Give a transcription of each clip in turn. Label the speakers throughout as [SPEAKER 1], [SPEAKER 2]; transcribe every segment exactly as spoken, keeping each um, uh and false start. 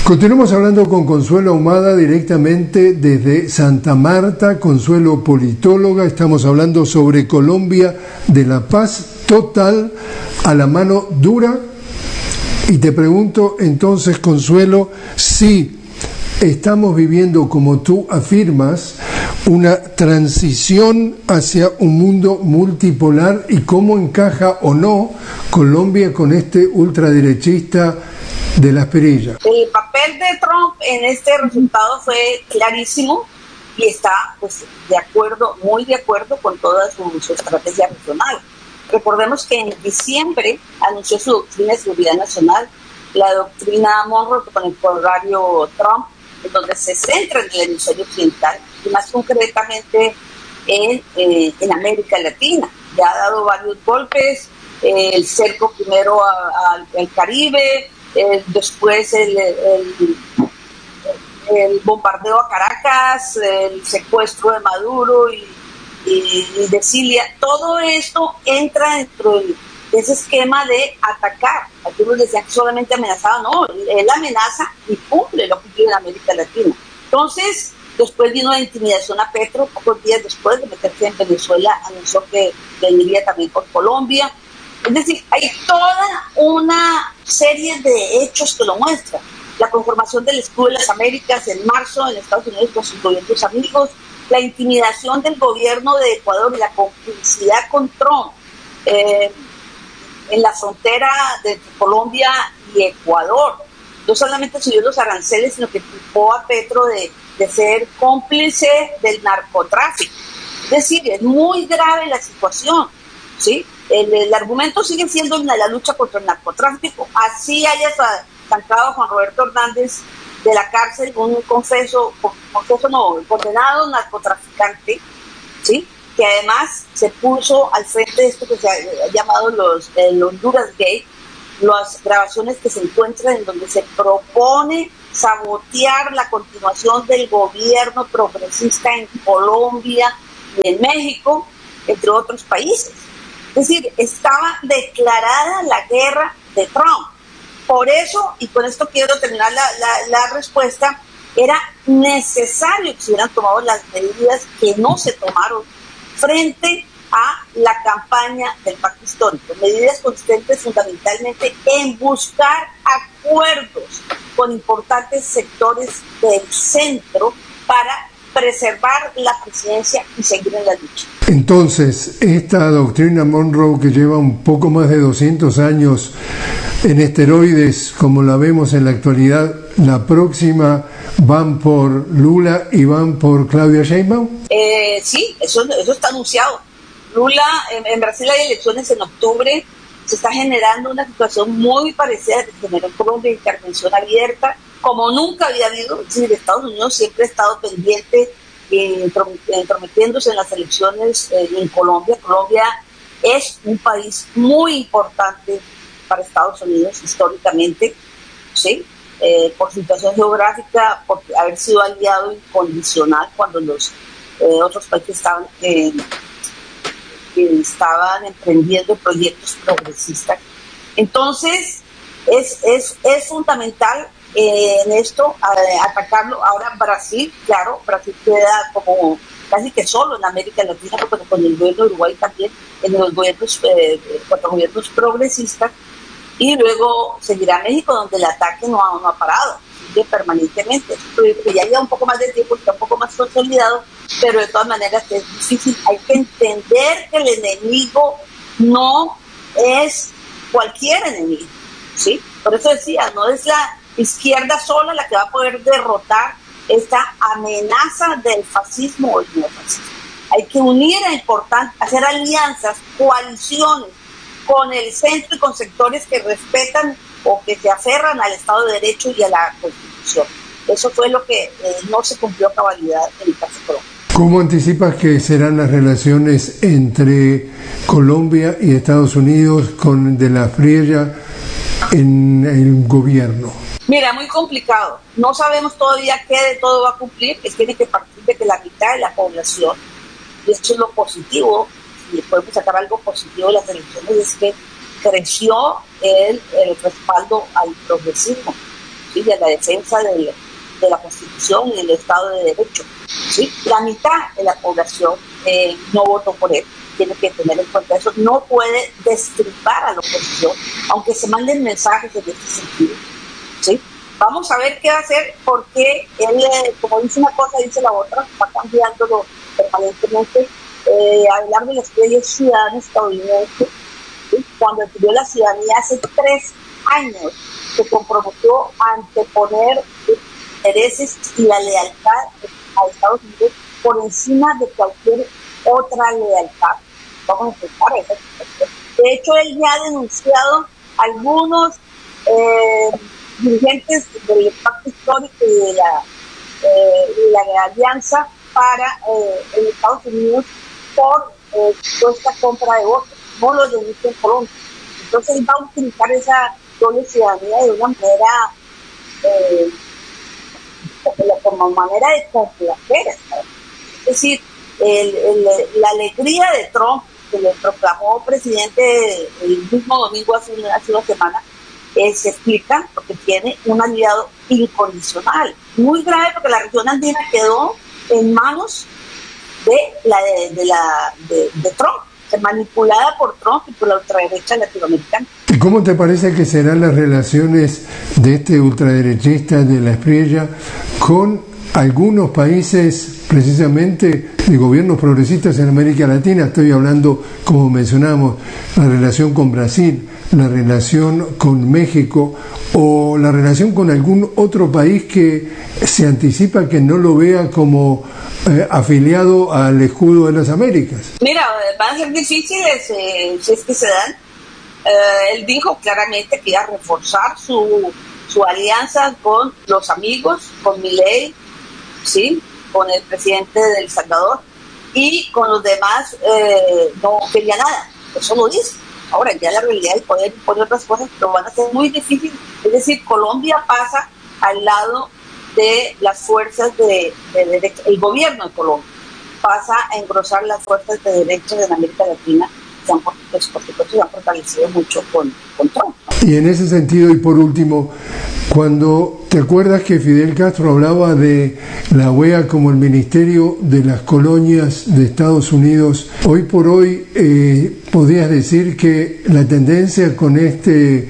[SPEAKER 1] Continuamos hablando con Consuelo Ahumada directamente desde Santa Marta. Consuelo, politóloga. Estamos hablando sobre Colombia, de la paz total a la mano dura. Y te pregunto entonces, Consuelo, si estamos viviendo, como tú afirmas, una transición hacia un mundo multipolar y cómo encaja o no Colombia con este ultraderechista de las perillas.
[SPEAKER 2] El papel de Trump en este resultado fue clarísimo y está pues de acuerdo, muy de acuerdo con toda su, su estrategia regional. Recordemos que en diciembre anunció su doctrina de seguridad nacional, la doctrina Monroe con el corolario Trump, en donde se centra en el hemisferio occidental y más concretamente en, eh, en América Latina. Ya ha dado varios golpes, eh, el cerco primero al Caribe, Eh, después el, el, el bombardeo a Caracas, el secuestro de Maduro y, y, y de Cilia. Todo esto entra dentro de ese esquema de atacar. Algunos decían que solamente amenazaba, no, él amenaza y cumple lo que quiere en América Latina. Entonces, después vino la intimidación a Petro, pocos días después de meterse en Venezuela, anunció que vendría también por Colombia. Es decir, hay toda una serie de hechos que lo muestran. La conformación del Escudo de las Américas en marzo en Estados Unidos con sus gobiernos amigos, la intimidación del gobierno de Ecuador y la complicidad con Trump eh, en la frontera de Colombia y Ecuador. No solamente subió los aranceles, sino que culpó a Petro de, de ser cómplice del narcotráfico. Es decir, es muy grave la situación, ¿sí? El, el argumento sigue siendo la, la lucha contra el narcotráfico. Así haya sacado a Juan Roberto Hernández de la cárcel, un confeso, confeso no, condenado narcotraficante, ¿sí? Que además se puso al frente de esto que se ha, ha llamado los, el Honduras Gate, las grabaciones que se encuentran en donde se propone sabotear la continuación del gobierno progresista en Colombia y en México, entre otros países. Es decir, estaba declarada la guerra de Trump. Por eso, y con esto quiero terminar la, la, la respuesta, era necesario que se hubieran tomado las medidas que no se tomaron frente a la campaña del pacto histórico. Medidas consistentes fundamentalmente en buscar acuerdos con importantes sectores del centro para preservar la presidencia y seguir en la lucha.
[SPEAKER 1] Entonces, esta doctrina Monroe, que lleva un poco más de doscientos años en esteroides, como la vemos en la actualidad, ¿la próxima van por Lula y van por Claudia Sheinbaum?
[SPEAKER 2] Eh, sí, eso, eso está anunciado. Lula, en, en Brasil hay elecciones en octubre, se está generando una situación muy parecida a la que se generó en Colombia, intervención abierta, como nunca había habido. Es decir, Estados Unidos siempre ha estado pendiente, eh, entrometiéndose en las elecciones eh, en Colombia. Colombia es un país muy importante para Estados Unidos históricamente, ¿sí? Eh, por situación geográfica, por haber sido aliado incondicional cuando los eh, otros países estaban, eh, eh, estaban emprendiendo proyectos progresistas. Entonces, es, es, es fundamental eh, en esto eh, atacarlo. Ahora Brasil, claro, Brasil queda como casi que solo en América Latina, porque con el gobierno de Uruguay también, en los gobiernos, eh, cuatro gobiernos progresistas, y luego seguirá México, donde el ataque no ha, no ha parado, sigue permanentemente. Que ya lleva un poco más de tiempo, está un poco más consolidado, pero de todas maneras es difícil. Hay que entender que el enemigo no es cualquier enemigo, ¿sí? Por eso decía, no es la izquierda sola la que va a poder derrotar esta amenaza del fascismo o el neofascismo. Hay que unir, es importante, hacer alianzas, coaliciones con el centro y con sectores que respetan o que se aferran al Estado de Derecho y a la Constitución. Eso fue lo que eh, no se cumplió a cabalidad en el caso de Colombia.
[SPEAKER 1] ¿Cómo anticipas que serán las relaciones entre Colombia y Estados Unidos con de la Friella en el gobierno?
[SPEAKER 2] Mira, muy complicado. No sabemos todavía qué de todo va a cumplir. Es que tiene que partir de que la mitad de la población, y eso es lo positivo, y podemos sacar algo positivo de las elecciones, es que creció el, el respaldo al progresismo, y a la defensa del, de la Constitución y del Estado de Derecho. ¿Sí? La mitad de la población eh, no votó por él. Tiene que tener en cuenta eso. No puede destripar a la oposición, aunque se manden mensajes en este sentido. ¿Sí? Vamos a ver qué va a hacer, porque él, eh, como dice una cosa, dice la otra, va cambiándolo permanentemente. Eh, hablar de los leyes ciudadanos estadounidenses, ¿sí? Cuando adquirió la ciudadanía hace tres años, se comprometió a anteponer intereses y la lealtad a Estados Unidos por encima de cualquier otra lealtad. Vamos a enfrentar esa situación. De hecho, él ya ha denunciado a algunos eh, dirigentes del pacto histórico y de la, eh, de la alianza para eh, en Estados Unidos por eh, supuesta compra de votos. No lo denuncia en Colombia. Entonces él va a utilizar esa doble ciudadanía de una manera eh, como manera de complacer. Es decir, el, el, la alegría de Trump, que le proclamó presidente el mismo domingo hace una, hace una semana, eh, se explica porque tiene un aliado incondicional. Muy grave, porque la región andina quedó en manos de la de, de, la, de, de Trump, manipulada por Trump y por la ultraderecha latinoamericana.
[SPEAKER 1] ¿Y cómo te parece que serán las relaciones de este ultraderechista de la Espriella con algunos países precisamente de gobiernos progresistas en América Latina? Estoy hablando, como mencionamos, la relación con Brasil, la relación con México o la relación con algún otro país que se anticipa que no lo vea como eh, afiliado al escudo de las Américas.
[SPEAKER 2] Mira, van a ser difíciles eh, si es que se dan. Eh, él dijo claramente que iba a reforzar su, su alianza con los amigos, con Milei, ¿sí? Con el presidente de El Salvador, y con los demás eh, no quería nada. Eso lo dice. Ahora ya la realidad es poder poner otras cosas, pero van a ser muy difíciles. Es decir, Colombia pasa al lado de las fuerzas de, de derecha. El gobierno de Colombia pasa a engrosar las fuerzas de derecha en América Latina, que han, pues, por supuesto, se han fortalecido mucho con, con Trump, ¿no?
[SPEAKER 1] Y en ese sentido, y por último, cuando te acuerdas que Fidel Castro hablaba de la O E A como el Ministerio de las Colonias de Estados Unidos, hoy por hoy eh, podrías decir que la tendencia con este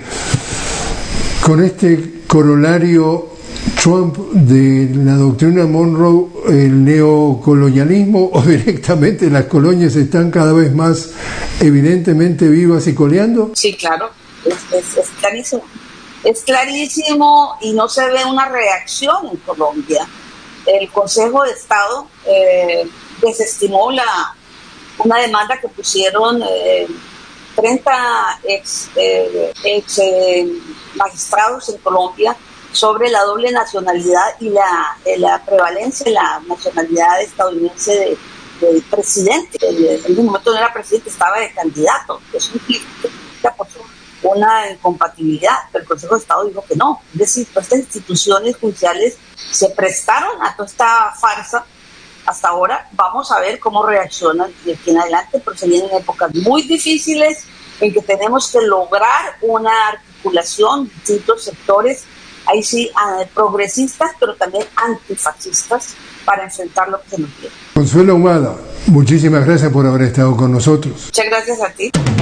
[SPEAKER 1] con este corolario Trump de la doctrina Monroe, el neocolonialismo, o directamente las colonias están cada vez más evidentemente vivas y coleando?
[SPEAKER 2] Sí, claro, es, es, es clarísimo. Es clarísimo y no se ve una reacción en Colombia. El Consejo de Estado eh, desestimó la, una demanda que pusieron eh, treinta ex, eh, ex eh, magistrados en Colombia sobre la doble nacionalidad y la, la prevalencia de la nacionalidad estadounidense del presidente. En el momento no era presidente, estaba de candidato. Eso implica por una incompatibilidad, pero el Consejo de Estado dijo que no. Es decir, todas estas instituciones judiciales se prestaron a toda esta farsa. Hasta ahora vamos a ver cómo reaccionan de aquí en adelante, pero se vienen épocas muy difíciles en que tenemos que lograr una articulación de distintos sectores, ahí sí, progresistas, pero también antifascistas, para enfrentar lo que se nos viene.
[SPEAKER 1] Consuelo Ahumada, muchísimas gracias por haber estado con nosotros.
[SPEAKER 2] Muchas gracias a ti.